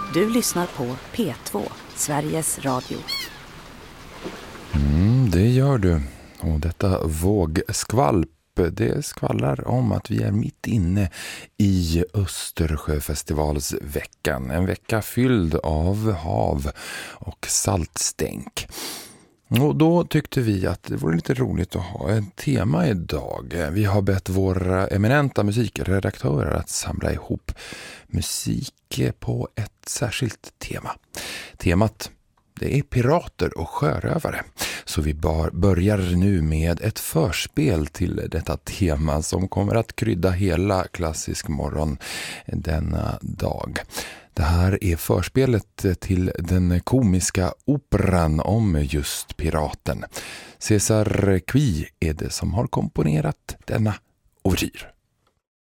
Du lyssnar på P2, Sveriges Radio. Det gör du. Och detta vågskvalp, det skvallrar om att vi är mitt inne i Östersjöfestivalsveckan. En vecka fylld av hav och saltstänk. Och då tyckte vi att det vore lite roligt att ha ett tema idag. Vi har bett våra eminenta musikredaktörer att samla ihop musik på ett särskilt tema. Temat, det är pirater och sjörövare. Så vi börjar nu med ett förspel till detta tema som kommer att krydda hela Klassisk morgon denna dag. Det här är förspelet till den komiska operan om just piraten. César Cui är det som har komponerat denna ouvertyr.